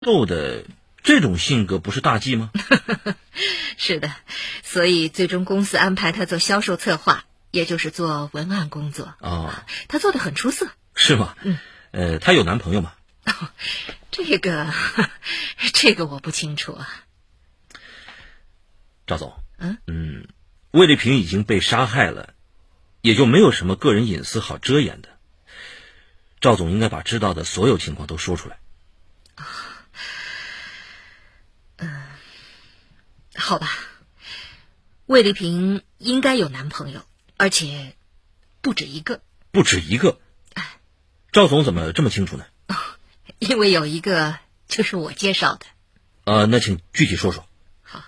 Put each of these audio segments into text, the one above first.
斗的这种性格不是大忌吗？ 是的，所以最终公司安排他做销售策划，也就是做文案工作。 哦， 他做得很出色。 是吗？他有男朋友吗？ 这个我不清楚啊。 赵总，魏丽萍已经被杀害了，也就没有什么个人隐私好遮掩的。赵总应该把知道的所有情况都说出来。 好吧，魏丽萍应该有男朋友，而且不止一个。 不止一个？赵总怎么这么清楚呢？ 因为有一个就是我介绍的。 那请具体说说。 好，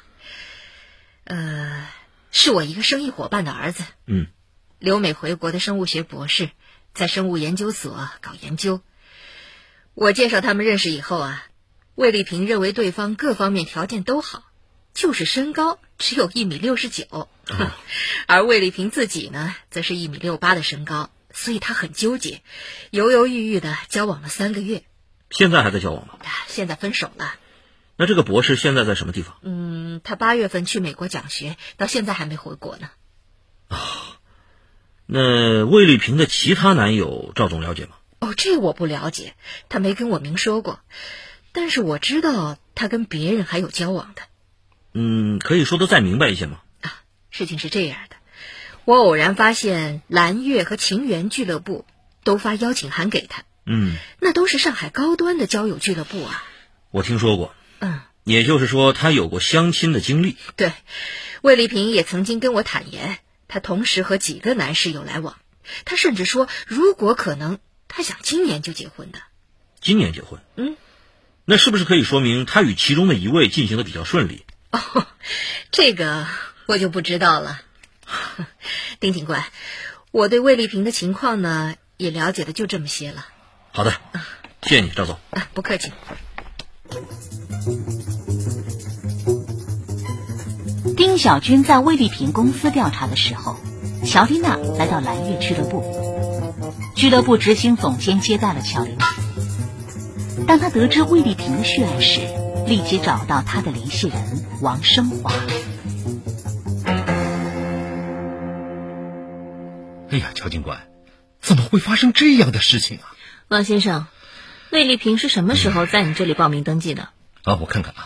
是我一个生意伙伴的儿子。留美回国的生物学博士，在生物研究所搞研究。我介绍他们认识以后啊，魏丽萍认为对方各方面条件都好，就是身高只有1.69米，而魏丽萍自己呢，则是1.68米的身高，所以她很纠结，犹犹豫豫的交往了3个月。 现在还在交往吗？ 现在分手了。 那这个博士现在在什么地方？ 他8月份去美国讲学，到现在还没回国呢。 那魏丽萍的其他男友赵总了解吗？ 这我不了解，他没跟我明说过，但是我知道他跟别人还有交往的。 可以说得再明白一些吗？ 事情是这样的，我偶然发现蓝月和情缘俱乐部都发邀请函给他。那都是上海高端的交友俱乐部啊。 我听说过。也就是说他有过相亲的经历。 对，魏丽萍也曾经跟我坦言，他同时和几个男士有来往。他甚至说如果可能，他想今年就结婚的。 今年结婚？那是不是可以说明他与其中的一位进行的比较顺利？ 这个我就不知道了。丁警官，我对魏丽萍的情况呢，也了解的就这么些了。 好的，谢谢你，赵总。 不客气。 丁小军在魏丽萍公司调查的时候，乔丽娜来到蓝月俱乐部，俱乐部执行总监接待了乔丽娜。当他得知魏丽萍的血案时，立即找到他的联系人王生华。 哎呀，乔警官，怎么会发生这样的事情啊？ 王先生，魏丽萍是什么时候在你这里报名登记的？ 我看看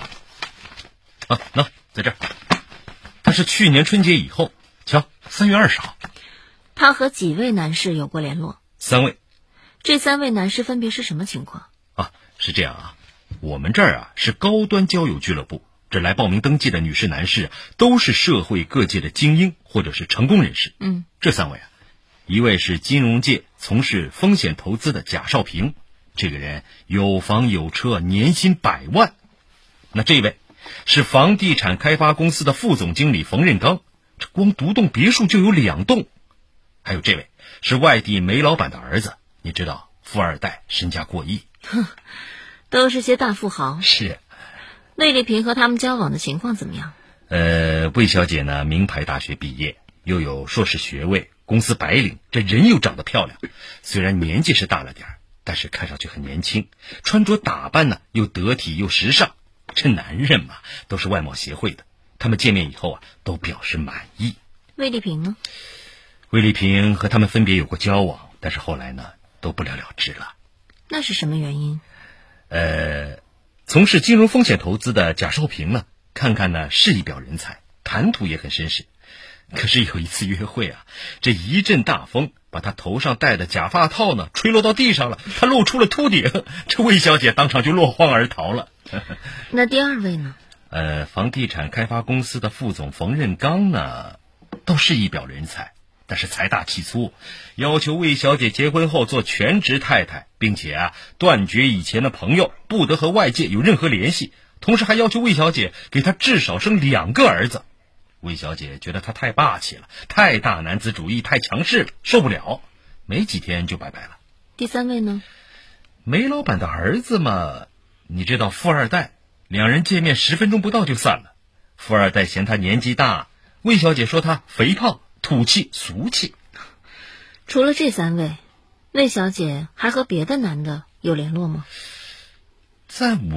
在这儿，他是去年春节以后，瞧，3月20号。 他和几位男士有过联络 ？3位。 这3位男士分别是什么情况？ 是这样啊，我们这儿是高端交友俱乐部，这来报名登记的女士男士都是社会各界的精英或者是成功人士。这3位一位是金融界从事风险投资的贾少平，这个人有房有车，年薪100万。那这位是房地产开发公司的副总经理冯任刚，这光独栋别墅就有2栋。还有这位是外地煤老板的儿子，你知道，富二代，身价过亿。 都是些大富豪。 是。 魏丽萍和他们交往的情况怎么样？ 魏小姐呢，名牌大学毕业，又有硕士学位，公司白领，这人又长得漂亮，虽然年纪是大了点，但是看上去很年轻，穿着打扮呢又得体又时尚。这男人嘛，都是外貌协会的，他们见面以后都表示满意。 魏丽萍呢？ 魏丽萍和他们分别有过交往，但是后来呢都不了了之了。 那是什么原因？ 从事金融风险投资的贾少平呢，看看呢是一表人才，谈吐也很绅士。可是有一次约会这一阵大风把他头上戴的假发套呢吹落到地上了，他露出了秃顶，这魏小姐当场就落荒而逃了。 那第2位呢？ 房地产开发公司的副总冯任刚呢，倒是一表人才，但是财大气粗，要求魏小姐结婚后做全职太太，并且断绝以前的朋友，不得和外界有任何联系，同时还要求魏小姐给他至少生2个儿子。魏小姐觉得他太霸气了，太大男子主义，太强势了，受不了，没几天就拜拜了。 第3位呢？ 煤老板的儿子嘛，你知道，富二代，2人见面10分钟不到就散了。富二代嫌他年纪大，魏小姐说他肥胖、土气、俗气。 除了这3位，魏小姐还和别的男的有联络吗？ 在我